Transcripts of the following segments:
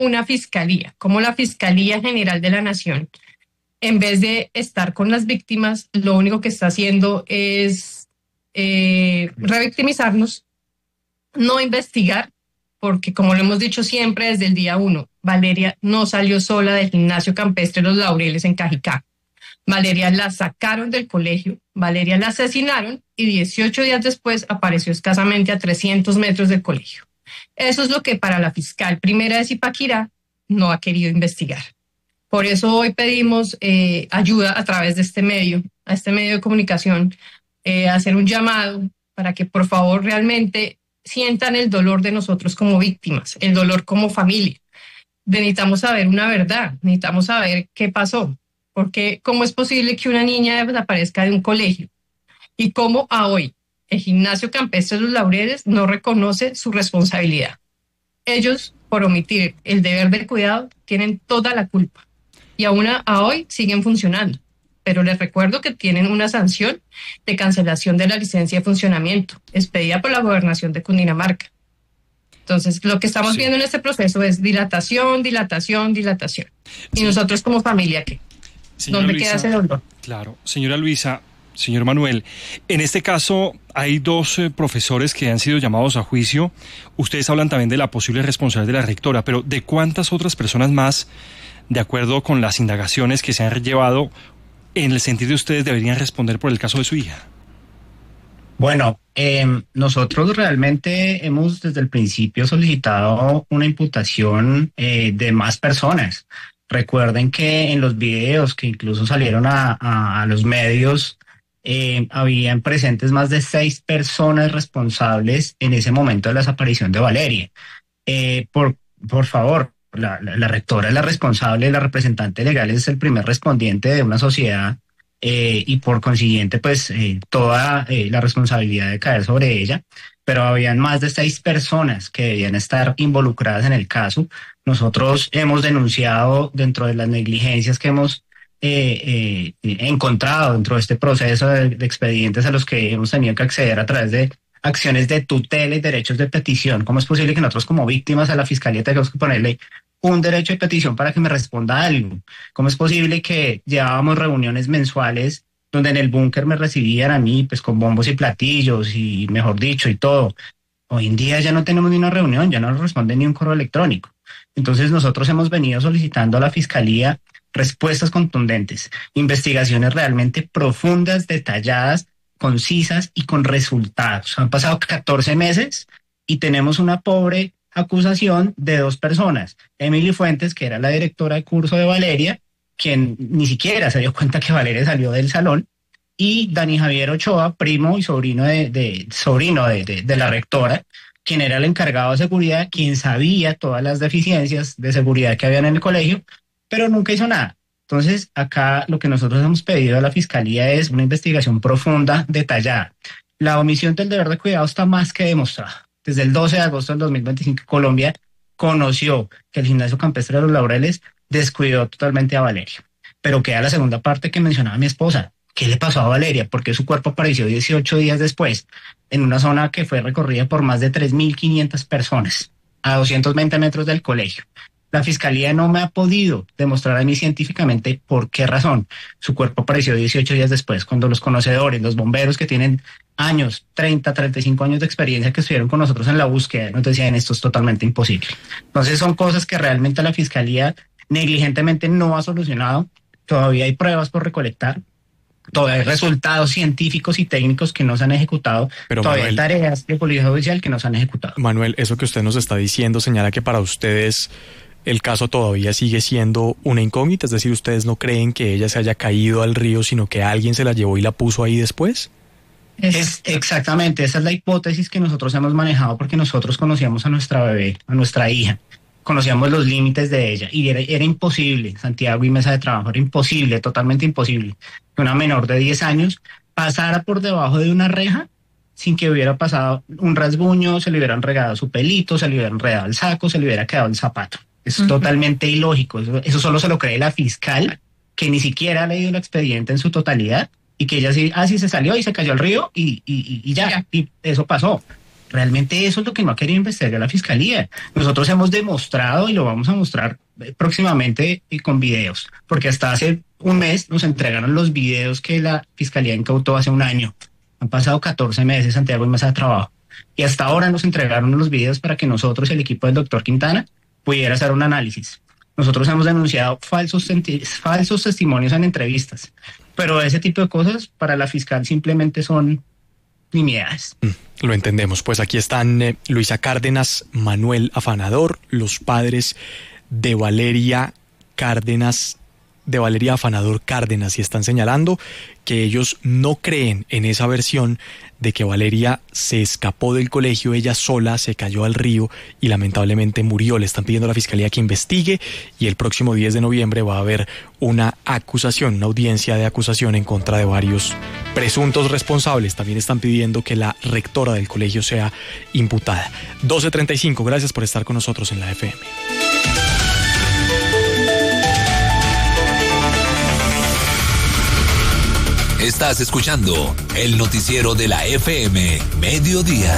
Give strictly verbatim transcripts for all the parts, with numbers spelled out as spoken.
una fiscalía, cómo la Fiscalía General de la Nación, en vez de estar con las víctimas, lo único que está haciendo es eh, revictimizarnos, no investigar, porque como lo hemos dicho siempre desde el día uno, Valeria no salió sola del gimnasio campestre Los Laureles en Cajicá. Valeria la sacaron del colegio, Valeria la asesinaron y dieciocho días después apareció escasamente a trescientos metros del colegio. Eso es lo que para la fiscal primera de Zipaquirá no ha querido investigar. Por eso hoy pedimos eh, ayuda a través de este medio, a este medio de comunicación, eh, hacer un llamado para que por favor realmente sientan el dolor de nosotros como víctimas, el dolor como familia. Necesitamos saber una verdad, necesitamos saber qué pasó. Porque ¿cómo es posible que una niña desaparezca de un colegio? Y cómo a hoy el gimnasio campestre de Los Laureles no reconoce su responsabilidad. Ellos, por omitir el deber del cuidado, tienen toda la culpa. Y aún a, a hoy siguen funcionando. Pero les recuerdo que tienen una sanción de cancelación de la licencia de funcionamiento, expedida por la Gobernación de Cundinamarca. Entonces, lo que estamos sí. viendo en este proceso es dilatación, dilatación, dilatación. Y sí. nosotros como familia, ¿qué? Señora ¿Dónde Luisa, queda ese dolor? Claro, señora Luisa, señor Manuel, en este caso hay dos eh, profesores que han sido llamados a juicio. Ustedes hablan también de la posible responsabilidad de la rectora, pero ¿de cuántas otras personas más, de acuerdo con las indagaciones que se han llevado, en el sentido de ustedes deberían responder por el caso de su hija? Bueno, eh, nosotros realmente hemos desde el principio solicitado una imputación eh, de más personas. Recuerden que en los videos que incluso salieron a, a, a los medios, eh, habían presentes más de seis personas responsables en ese momento de la desaparición de Valeria. Eh, por, por favor, la, la, la rectora es la responsable, la representante legal es el primer respondiente de una sociedad eh, y por consiguiente, pues eh, toda eh, la responsabilidad de caer sobre ella. Pero habían más de seis personas que debían estar involucradas en el caso. Nosotros hemos denunciado dentro de las negligencias que hemos eh, eh, encontrado dentro de este proceso de, de expedientes a los que hemos tenido que acceder a través de acciones de tutela y derechos de petición. ¿Cómo es posible que nosotros como víctimas a la Fiscalía tengamos que ponerle un derecho de petición para que me responda algo? ¿Cómo es posible que llevábamos reuniones mensuales donde en el búnker me recibían a mí pues con bombos y platillos y mejor dicho y todo? Hoy en día ya no tenemos ni una reunión, ya no nos responde ni un correo electrónico. Entonces nosotros hemos venido solicitando a la Fiscalía respuestas contundentes, investigaciones realmente profundas, detalladas, concisas y con resultados. Han pasado catorce meses y tenemos una pobre acusación de dos personas. Emily Fuentes, que era la directora de curso de Valeria, quien ni siquiera se dio cuenta que Valeria salió del salón, y Dani Javier Ochoa, primo y sobrino de, de, sobrino de, de, de la rectora, quien era el encargado de seguridad, quien sabía todas las deficiencias de seguridad que habían en el colegio, pero nunca hizo nada. Entonces, acá lo que nosotros hemos pedido a la Fiscalía es una investigación profunda, detallada. La omisión del deber de cuidado está más que demostrada. Desde el doce de agosto del dos mil veinticinco, Colombia conoció que el gimnasio campestre de Los Laureles descuidó totalmente a Valeria. Pero queda la segunda parte que mencionaba mi esposa. ¿Qué le pasó a Valeria? Porque su cuerpo apareció dieciocho días después en una zona que fue recorrida por más de tres mil quinientas personas a doscientos veinte metros del colegio. La Fiscalía no me ha podido demostrar a mí científicamente por qué razón su cuerpo apareció dieciocho días después, cuando los conocedores, los bomberos que tienen años, treinta, treinta y cinco años de experiencia que estuvieron con nosotros en la búsqueda, nos decían esto es totalmente imposible. Entonces son cosas que realmente la Fiscalía negligentemente no ha solucionado. Todavía hay pruebas por recolectar, todavía hay resultados científicos y técnicos que no se han ejecutado, pero todavía Manuel, hay tareas de policía judicial que no se han ejecutado. Manuel, eso que usted nos está diciendo señala que para ustedes el caso todavía sigue siendo una incógnita, es decir, ustedes no creen que ella se haya caído al río, sino que alguien se la llevó y la puso ahí después. Es exactamente, esa es la hipótesis que nosotros hemos manejado porque nosotros conocíamos a nuestra bebé, a nuestra hija, conocíamos los límites de ella y era, era imposible, Santiago y mesa de trabajo, era imposible, totalmente imposible, que una menor de diez años pasara por debajo de una reja sin que hubiera pasado un rasguño, se le hubieran regado su pelito, se le hubiera enredado el saco, se le hubiera quedado el zapato. Es uh-huh. totalmente ilógico, eso, eso solo se lo cree la fiscal, que ni siquiera ha leído el expediente en su totalidad, y que ella sí, ah, sí se salió y se cayó al río y, y, y ya, y eso pasó. Realmente eso es lo que no ha querido investigar la Fiscalía. Nosotros hemos demostrado y lo vamos a mostrar próximamente y con videos, porque hasta hace un mes nos entregaron los videos que la Fiscalía incautó hace un año. Han pasado catorce meses, Santiago, y mesa de trabajo. Y hasta ahora nos entregaron los videos para que nosotros, el equipo del doctor Quintana, pudiera hacer un análisis. Nosotros hemos denunciado falsos, falsos testimonios en entrevistas, pero ese tipo de cosas para la fiscal simplemente son nimiedades. Mm, lo entendemos. Pues aquí están eh, Luisa Cárdenas, Manuel Afanador, los padres de Valeria Cárdenas, de Valeria Afanador Cárdenas, y están señalando que ellos no creen en esa versión de que Valeria se escapó del colegio, ella sola se cayó al río y lamentablemente murió. Le están pidiendo a la Fiscalía que investigue y el próximo diez de noviembre va a haber una acusación, una audiencia de acusación en contra de varios presuntos responsables. También están pidiendo que la rectora del colegio sea imputada. doce treinta y cinco, gracias por estar con nosotros en la F M. Estás escuchando el noticiero de la F M, Mediodía.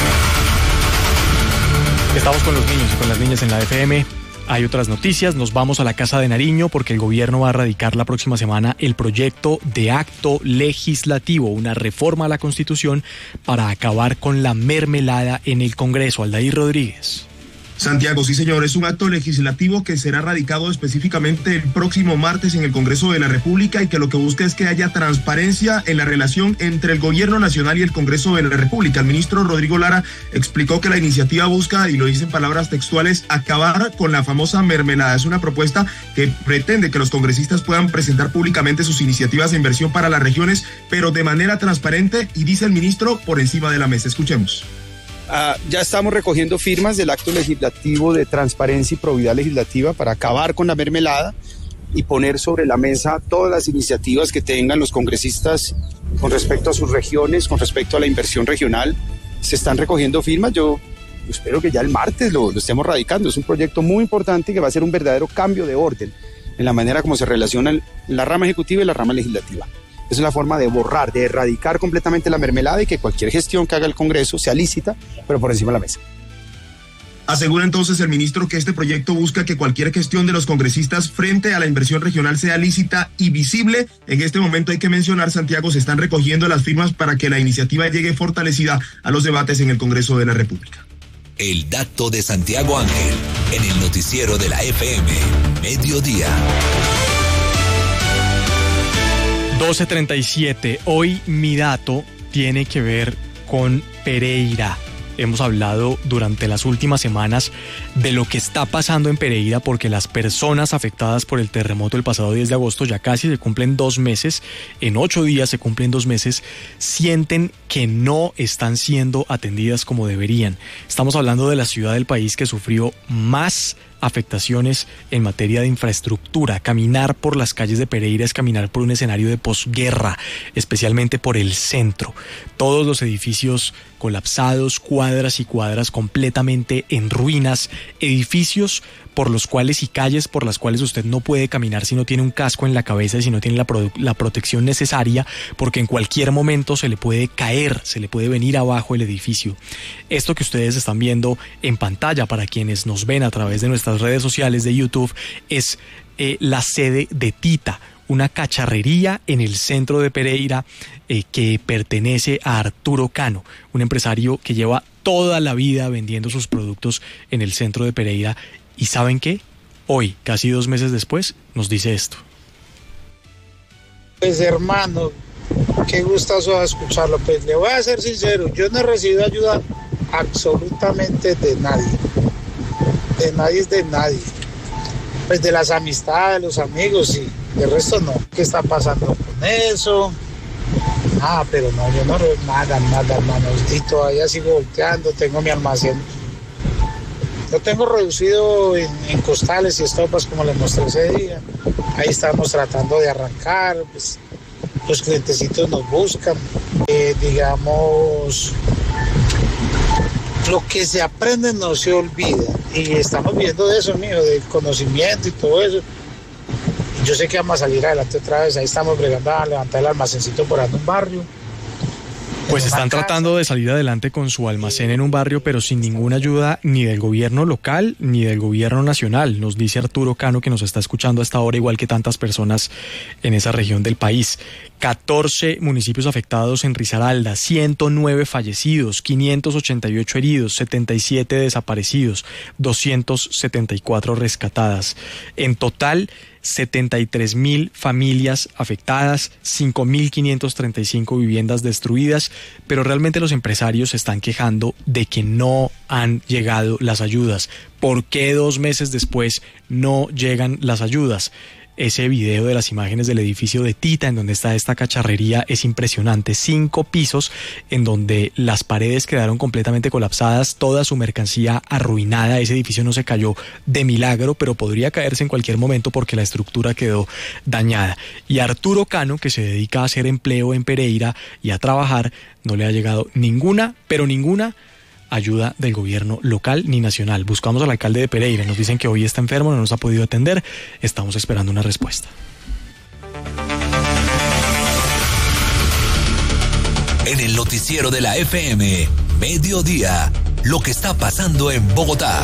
Estamos con los niños y con las niñas en la F M. Hay otras noticias, nos vamos a la Casa de Nariño porque el gobierno va a radicar la próxima semana el proyecto de acto legislativo, una reforma a la Constitución para acabar con la mermelada en el Congreso. Aldair Rodríguez. Santiago, sí señor, es un acto legislativo que será radicado específicamente el próximo martes en el Congreso de la República y que lo que busca es que haya transparencia en la relación entre el Gobierno Nacional y el Congreso de la República. El ministro Rodrigo Lara explicó que la iniciativa busca, y lo dice en palabras textuales, acabar con la famosa mermelada. Es una propuesta que pretende que los congresistas puedan presentar públicamente sus iniciativas de inversión para las regiones, pero de manera transparente y, dice el ministro, por encima de la mesa. Escuchemos. Uh, ya estamos recogiendo firmas del acto legislativo de transparencia y probidad legislativa para acabar con la mermelada y poner sobre la mesa todas las iniciativas que tengan los congresistas con respecto a sus regiones, con respecto a la inversión regional. Se están recogiendo firmas, yo espero que ya el martes lo, lo estemos radicando. Es un proyecto muy importante que va a ser un verdadero cambio de orden en la manera como se relacionan la rama ejecutiva y la rama legislativa. Es una forma de borrar, de erradicar completamente la mermelada y que cualquier gestión que haga el Congreso sea lícita, pero por encima de la mesa. Asegura entonces el ministro que este proyecto busca que cualquier gestión de los congresistas frente a la inversión regional sea lícita y visible. En este momento hay que mencionar, Santiago, se están recogiendo las firmas para que la iniciativa llegue fortalecida a los debates en el Congreso de la República. El dato de Santiago Ángel en el noticiero de la F M, Mediodía. doce treinta y siete. Hoy mi dato tiene que ver con Pereira. Hemos hablado durante las últimas semanas de lo que está pasando en Pereira porque las personas afectadas por el terremoto el pasado diez de agosto, ya casi se cumplen dos meses, en ocho días se cumplen dos meses, sienten que no están siendo atendidas como deberían. Estamos hablando de la ciudad del país que sufrió más afectaciones en materia de infraestructura. Caminar por las calles de Pereira es caminar por un escenario de posguerra, especialmente por el centro. Todos los edificios colapsados, cuadras y cuadras completamente en ruinas, edificios por los cuales y calles por las cuales usted no puede caminar si no tiene un casco en la cabeza y si no tiene la, produ- la protección necesaria, porque en cualquier momento se le puede caer, se le puede venir abajo el edificio. Esto que ustedes están viendo en pantalla, para quienes nos ven a través de nuestras redes sociales de YouTube, es eh, la sede de Tita, una cacharrería en el centro de Pereira eh, que pertenece a Arturo Cano, un empresario que lleva toda la vida vendiendo sus productos en el centro de Pereira. ¿Y saben qué? Hoy, casi dos meses después, nos dice esto. Pues hermano, qué gustazo escucharlo. Pues le voy a ser sincero, yo no he recibido ayuda absolutamente de nadie. De nadie es de nadie. Pues de las amistades, los amigos, sí. De resto no. ¿Qué está pasando con eso? Ah, pero no, yo no nada, nada, hermanos. Y todavía sigo volteando, tengo mi almacén. Lo tengo reducido en, en costales y estopas, como les mostré ese día. Ahí estamos tratando de arrancar, pues, los clientecitos nos buscan. Eh, digamos, lo que se aprende no se olvida. Y estamos viendo de eso, mijo, del conocimiento y todo eso. Y yo sé que vamos a salir adelante otra vez. Ahí estamos bregando a levantar el almacencito por ahí en un barrio. Pues están tratando de salir adelante con su almacén en un barrio, pero sin ninguna ayuda ni del gobierno local ni del gobierno nacional, nos dice Arturo Cano, que nos está escuchando a esta hora, igual que tantas personas en esa región del país. catorce municipios afectados en Risaralda, ciento nueve fallecidos, quinientos ochenta y ocho heridos, setenta y siete desaparecidos, doscientas setenta y cuatro rescatadas. En total, setenta y tres mil familias afectadas, cinco mil quinientas treinta y cinco viviendas destruidas, pero realmente los empresarios se están quejando de que no han llegado las ayudas. ¿Por qué dos meses después no llegan las ayudas? Ese video de las imágenes del edificio de Tita, en donde está esta cacharrería, es impresionante. Cinco pisos en donde las paredes quedaron completamente colapsadas, toda su mercancía arruinada. Ese edificio no se cayó de milagro, pero podría caerse en cualquier momento porque la estructura quedó dañada. Y Arturo Cano, que se dedica a hacer empleo en Pereira y a trabajar, no le ha llegado ninguna, pero ninguna ayuda del gobierno local ni nacional. Buscamos al alcalde de Pereira, nos dicen que hoy está enfermo, no nos ha podido atender, estamos esperando una respuesta. En el noticiero de la F M, Mediodía, lo que está pasando en Bogotá.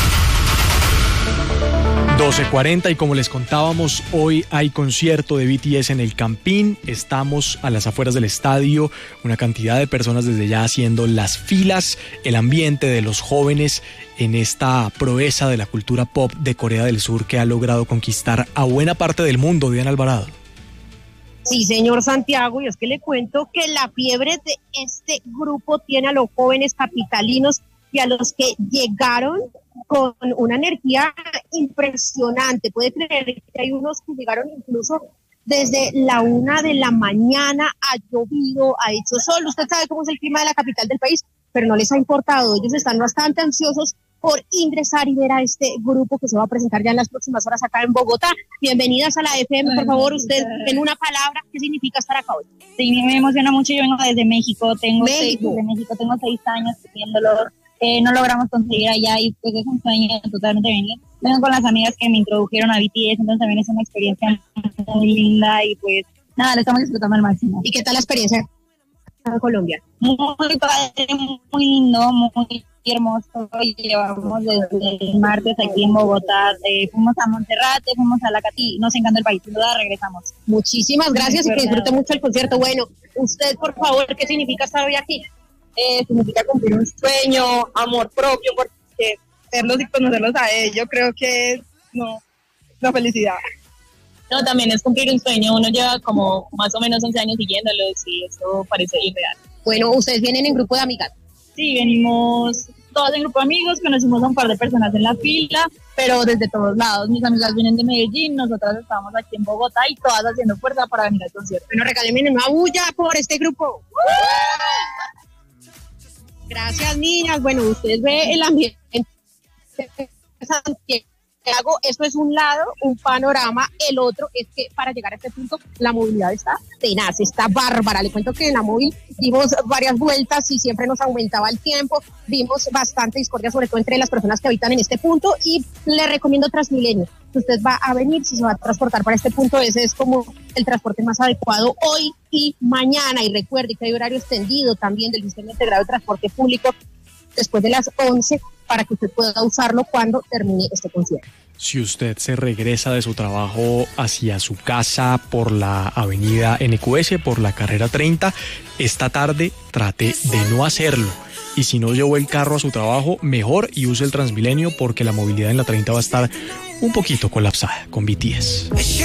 doce cuarenta y como les contábamos, hoy hay concierto de B T S en el Campín. Estamos a las afueras del estadio, una cantidad de personas desde ya haciendo las filas, el ambiente de los jóvenes en esta proeza de la cultura pop de Corea del Sur que ha logrado conquistar a buena parte del mundo. Diana Alvarado. Sí, señor Santiago, y es que le cuento que la fiebre de este grupo tiene a los jóvenes capitalinos y a los que llegaron con una energía impresionante. Puede creer que hay unos que llegaron incluso desde la una de la mañana, ha llovido, ha hecho sol. Usted sabe cómo es el clima de la capital del país, pero no les ha importado. Ellos están bastante ansiosos por ingresar y ver a este grupo que se va a presentar ya en las próximas horas acá en Bogotá. Bienvenidas a la F M, por favor, usted en una palabra, ¿qué significa estar acá hoy? Sí, me emociona mucho, yo vengo desde México, tengo México. seis, desde México, tengo seis años viéndolo. Eh, no logramos conseguir allá y pues es un sueño totalmente venir. Vengo con las amigas que me introdujeron a B T S, entonces también es una experiencia muy linda y pues nada, lo estamos disfrutando al máximo. ¿Y qué tal la experiencia en Colombia? Muy padre, muy lindo, muy hermoso. Llevamos desde el martes aquí en Bogotá, eh, fuimos a Monserrate, fuimos a La Catí, nos encanta el país, sin duda regresamos. Muchísimas gracias y que disfrute mucho el concierto. Bueno, usted por favor, ¿qué significa estar hoy aquí? Eh, significa cumplir un sueño, amor propio, porque verlos y conocerlos a ellos creo que es no, la felicidad. No, también es cumplir un sueño, uno lleva como más o menos once años siguiéndolos y eso parece irreal. Bueno, ¿ustedes vienen en grupo de amigas? Sí, venimos todos en grupo de amigos, conocimos a un par de personas en la fila, pero desde todos lados. Mis amigas vienen de Medellín, nosotras estamos aquí en Bogotá y todas haciendo fuerza para venir al concierto. Bueno, regálenme una bulla por este grupo. Gracias, niñas. Bueno, ustedes ven el ambiente de Santiago. Esto es un lado, un panorama. El otro es que para llegar a este punto la movilidad está tenaz, está bárbara. Le cuento que en la móvil dimos varias vueltas y siempre nos aumentaba el tiempo. Vimos bastante discordia, sobre todo entre las personas que habitan en este punto, y le recomiendo Transmilenio. Si usted va a venir, si se va a transportar para este punto, ese es como el transporte más adecuado hoy y mañana. Y recuerde que hay horario extendido también del Sistema Integrado de Transporte Público después de las once para que usted pueda usarlo cuando termine este concierto. Si usted se regresa de su trabajo hacia su casa por la avenida N Q S, por la carrera treinta, esta tarde trate de no hacerlo. Y si no llevó el carro a su trabajo, mejor y use el Transmilenio porque la movilidad en la treinta va a estar un poquito colapsada con B T S.